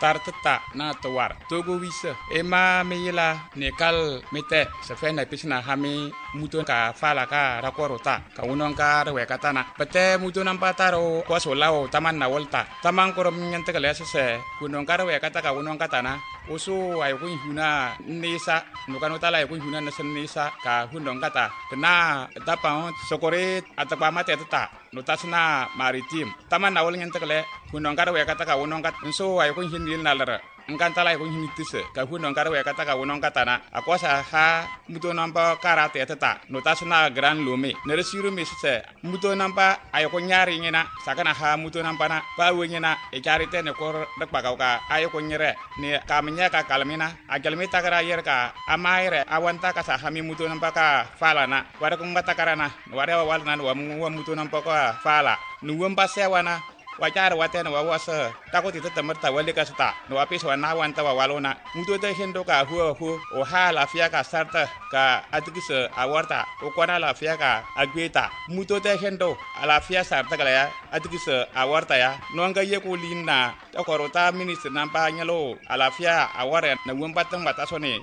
tartata na tawar togo wisa ema meyila nekal mete sefena pisna hami muto ka fala ka rakorota ka unon ka rewe katana pete muto nampataro ko solao taman na volta taman korom nyante kale se unon ka rewe kata ka unon katana usu ay kun huna nisa nukano tala ay kun huna nasen nisa ka hunon kata kena tapa sokore atapa mate tata notasna maritim taman na wol nyante kale unon ka rewe kata ka unon kat so ay kun hinil nalara engkantala ay kun hinitise ka hunon ka rewe kata ka unon katana akosa ha muto nampa karate tata notasna gran lume neresiru misse muto nampa ay ko nyari ngena sakana ha muto nampa na ba wenyena e karite ne kor dak bagauka ay ko nyere ne kamnya ka kalmina agalmi takara yer ka amaire awanta ka sa hami muto nampa ka fala na wara ko mbata karana wara wal nan wa muto nampa ka fala nuwam pasewana wajar watena wawasa takoti temerta wali kasta no apis wana wanta walona muto te hendo ka hu o hala fia ka sarta ka atikise awarta o kwana la fia ka agweta muto te hendo ala fia sarta kala ya atikise awarta ya no nga yeko linna to korota minister nampa nyalo ala fia aware na wombatang batasone